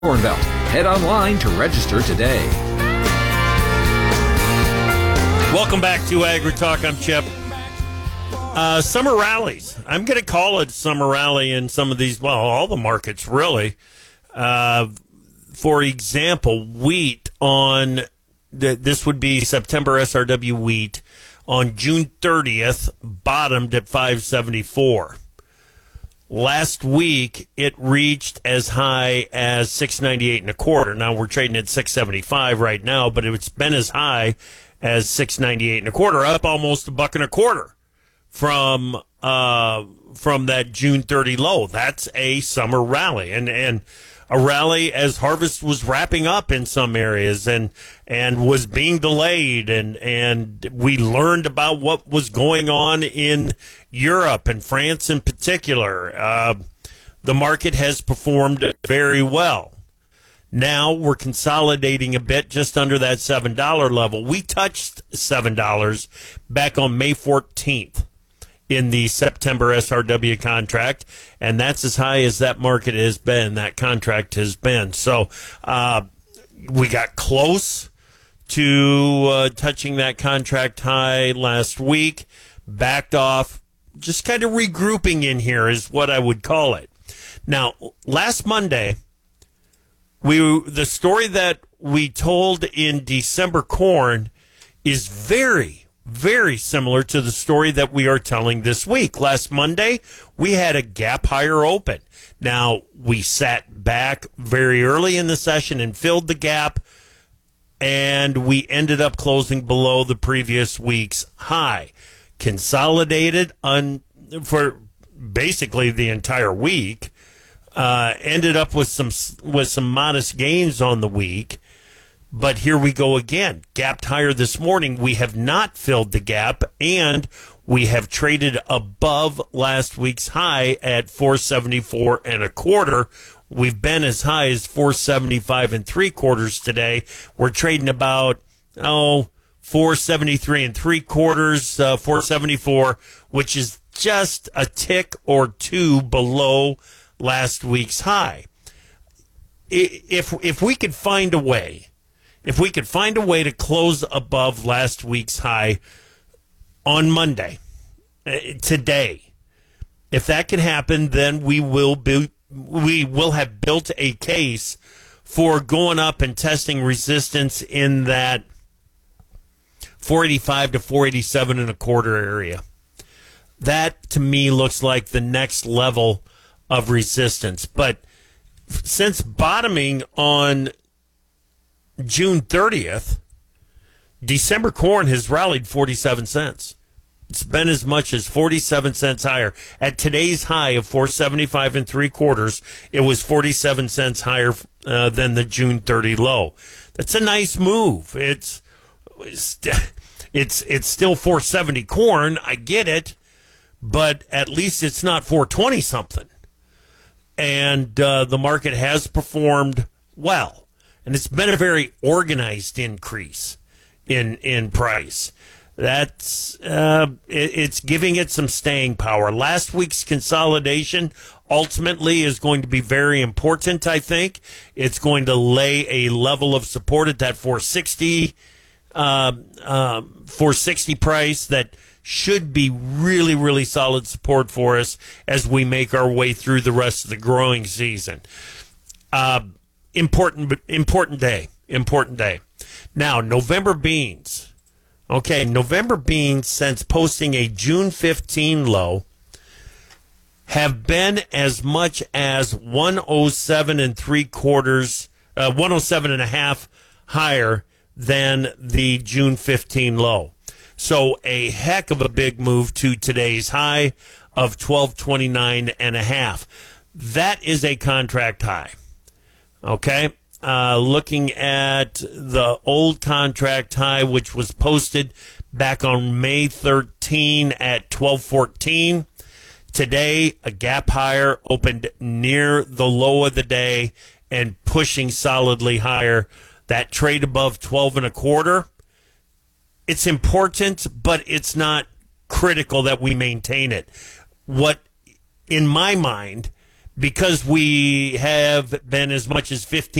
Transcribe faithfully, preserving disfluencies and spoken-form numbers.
Corn Belt. Head online to register today. Welcome back to Agri Talk. I'm Chip. Uh, summer rallies. I'm going to call it summer rally in some of these, well, all the markets really. Uh, for example, wheat on, the, this would be September S R W wheat on June thirtieth, bottomed at five seventy-four. Last week, it reached as high as six ninety-eight and a quarter. Now we're trading at six seventy-five right now, but it's been as high as six ninety-eight and a quarter, up almost a buck and a quarter from uh, from that June thirtieth low. That's a summer rally, and and a rally as harvest was wrapping up in some areas and and was being delayed, and and we learned about what was going on in Europe and France in particular. Uh, the market has performed very well. Now we're consolidating a bit just under that seven dollar level. We touched seven dollars back on May fourteenth in the September S R W contract, and that's as high as that market has been, that contract has been. So uh, we got close to uh, touching that contract high last week, backed off, just kind of regrouping in here is what I would call it. Now, last Monday, we the story that we told in December corn is very, very similar to the story that we are telling this week. Last Monday, we had a gap higher open. Now, we sat back very early in the session and filled the gap, and we ended up closing below the previous week's high. Consolidated on for basically the entire week. Uh, ended up with some with some modest gains on the week, but here we go again. Gapped higher this morning. We have not filled the gap, and we have traded above last week's high at four seventy-four and a quarter. We've been as high as four seventy-five and three quarters today. We're trading about oh four seventy-three and three quarters, uh, four seventy-four, which is just a tick or two below last week's high. If if we could find a way, if we could find a way to close above last week's high on Monday, uh, today, if that can happen, then we will be we will have built a case for going up and testing resistance in that four eighty-five to four eighty-seven and a quarter area. That to me looks like the next level of resistance. But since bottoming on June thirtieth, December corn has rallied forty-seven cents. It's been as much as forty-seven cents higher. At today's high of four seventy-five and three quarters, it was forty-seven cents higher uh, than the June thirtieth low. That's a nice move. It's it's it's still four seventy corn. I get it, but at least it's not four twenty something. And uh, the market has performed well, and it's been a very organized increase in in price. That's uh, it, it's giving it some staying power. Last week's consolidation ultimately is going to be very important. I think it's going to lay a level of support at that four sixty, uh, uh, four sixty price that should be really, really solid support for us as we make our way through the rest of the growing season. Uh, important, important day, important day. Now, November beans. Okay, November beans, since posting a June fifteenth low, have been as much as one oh seven and three quarters, uh, one oh seven and a half higher than the June fifteenth low. So a heck of a big move to today's high of twelve twenty-nine and a half. That is a contract high. Okay. Uh, looking at the old contract high, which was posted back on May thirteenth at twelve fourteen. Today, a gap higher, opened near the low of the day and pushing solidly higher. That trade above twelve and a quarter. It's important, but it's not critical that we maintain it. What, in my mind, because we have been as much as fifteen